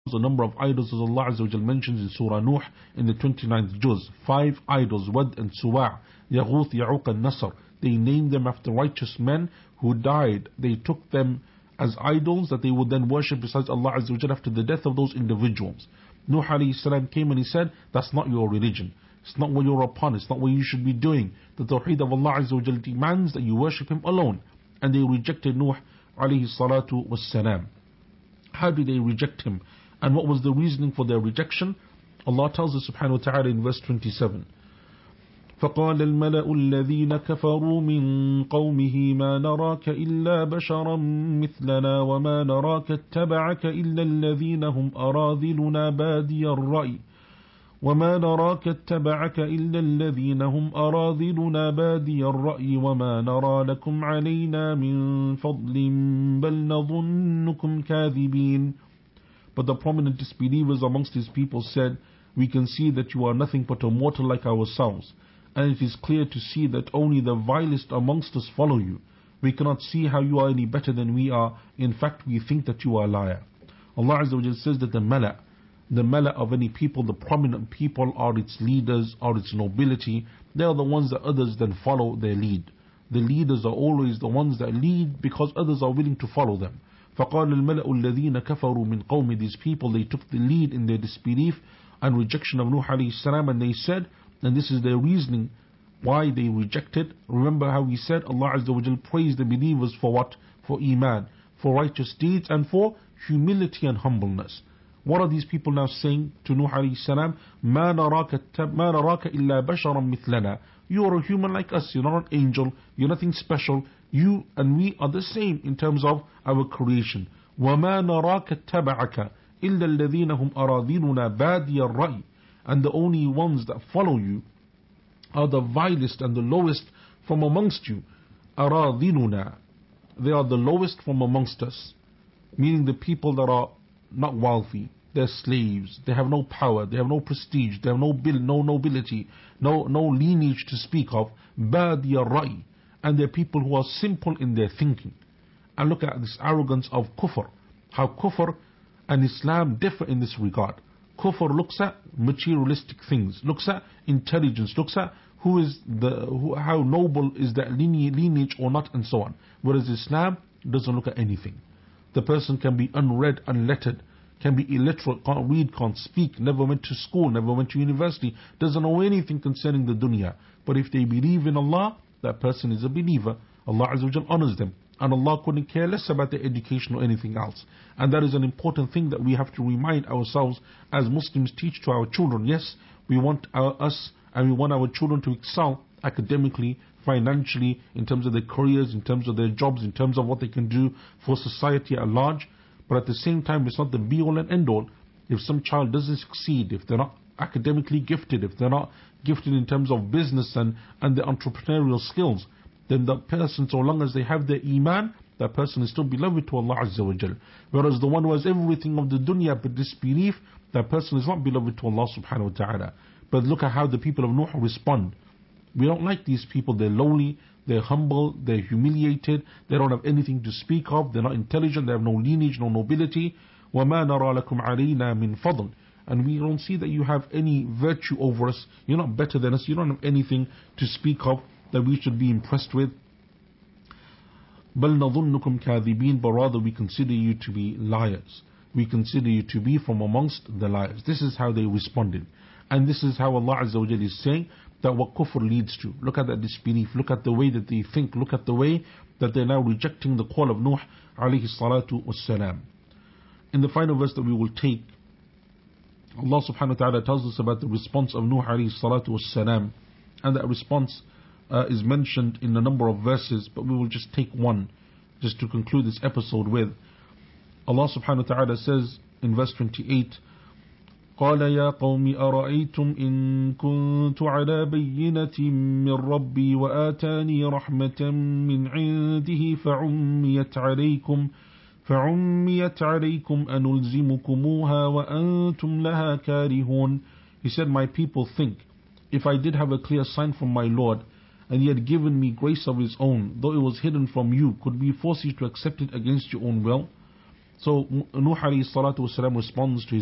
the number of idols as Allah Azza wa Jal mentions in Surah Nuh in the 29th juz. 5 idols, Wad and Suwa', Yaghuth, Ya'uq and Nasr. They named them after righteous men who died. They took them as idols that they would then worship besides Allah Azza wa Jal after the death of those individuals. Nuh alayhi salam came and he said, that's not your religion. It's not what you're upon. It's not what you should be doing. The Tawheed of Allah Azza wa Jal demands that you worship Him alone. And they rejected Nuh alayhi salatu was salam. How did they reject him? And what was the reasoning for their rejection? Allah tells us subhanahu wa ta'ala in verse 27. فقال الملأ الذين كفروا من قومه ما نراك إلا بشرا مثلنا وما نراك اتبعك إلا الذين هم أراذلنا بادي الرأي وما نراك اتبعك إلا الذين هم أراذلنا بادي الرأي وما نرى لكم علينا من فضل بل نظنكم كاذبين. But the prominent disbelievers amongst his people said, we can see that you are nothing but a mortal like ourselves, and it is clear to see that only the vilest amongst us follow you. We cannot see how you are any better than we are. In fact, we think that you are a liar. Allah Azza wa Jalla says that the mala of any people, the prominent people, are its leaders, are its nobility. They are the ones that others then follow their lead. The leaders are always the ones that lead because others are willing to follow them. فَقَالَ الْمَلَأُ الَّذِينَ كَفَرُوا مِنْ قَوْمِ These people, they took the lead in their disbelief and rejection of Nuh alayhi salam, and they said, and this is their reasoning why they rejected. Remember how we said Allah Azza wa Jal praised the believers for what? For iman, for righteous deeds, and for humility and humbleness. What are these people now saying to Nuh alayhi salam? مَا نَرَاكَ إِلَّا بَشَرًا مِثْلَنَا You are a human like us, you're not an angel, you're nothing special. You and we are the same in terms of our creation. وَمَا نَرَاكَ اتَّبَعَكَ إِلَّا الَّذِينَ هُمْ أَرَاذِلُنَا بَادِيَ الرَّأْيِ And the only ones that follow you are the vilest and the lowest from amongst you. أَرَاذِلُنَا They are the lowest from amongst us. Meaning the people that are not wealthy, they're slaves, they have no power, they have no prestige, they have no nobility, no lineage to speak of. بَادِيَ الرَّأْيِ And they're people who are simple in their thinking. And look at this arrogance of kufr. How kufr and Islam differ in this regard. Kufr looks at materialistic things, looks at intelligence, looks at how noble is that lineage or not, and so on. Whereas Islam doesn't look at anything. The person can be unread, unlettered, can be illiterate, can't read, can't speak, never went to school, never went to university, doesn't know anything concerning the dunya. But if they believe in Allah, that person is a believer. Allah Azza wa Jal honors them. And Allah couldn't care less about their education or anything else. And that is an important thing that we have to remind ourselves as Muslims teach to our children. Yes, we want us and we want our children to excel academically, financially, in terms of their careers, in terms of their jobs, in terms of what they can do for society at large. But at the same time, it's not the be-all and end-all. If some child doesn't succeed, if they're not academically gifted, if they're not gifted in terms of business and the entrepreneurial skills, then that person, so long as they have their iman, that person is still beloved to Allah Azza wa Jal. Whereas the one who has everything of the dunya but disbelief, that person is not beloved to Allah subhanahu wa ta'ala. But look at how the people of Nuh respond. We don't like these people. They're lowly, they're humble, they're humiliated, they don't have anything to speak of, they're not intelligent, they have no lineage, no nobility. وَمَا نَرَى لَكُمْ عَلَيْنَا مِنْ فَضْلٍ And we don't see that you have any virtue over us. You're not better than us. You don't have anything to speak of that we should be impressed with. بَلْ نَظُنُّكُمْ كَاذِبِينَ But rather we consider you to be liars. We consider you to be from amongst the liars. This is how they responded. And this is how Allah Azza wa Jalla is saying that what kufr leads to. Look at that disbelief. Look at the way that they think. Look at the way that they're now rejecting the call of Nuh alayhi salatu wassalam. In the final verse that we will take, Allah subhanahu wa ta'ala tells us about the response of Nuh alayhi salatu wassalam. And that response is mentioned in a number of verses, but we will just take one just to conclude this episode with. Allah subhanahu wa ta'ala says in verse 28, قال يا قوم أرأيتم إن كنت على بينة من ربي وآتاني رحمة من عنده فعميت عليكم أنلزمكموها وأنتم لها كارهون. He said, my people think, if I did have a clear sign from my Lord, and He had given me grace of His own, though it was hidden from you, could we force you to accept it against your own will? So Nuh alayhi salatu wasalam responds to his